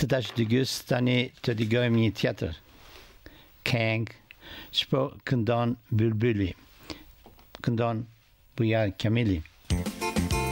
të dash dy gjys tani të digojmë një tjetër këngë që po këndon Bylbyli, këndon Bujar Kamili.